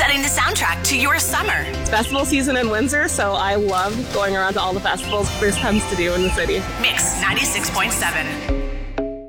setting the soundtrack to your summer. It's festival season in Windsor, so I love going around to all the festivals Bruce comes to do in the city. Mix 96.7.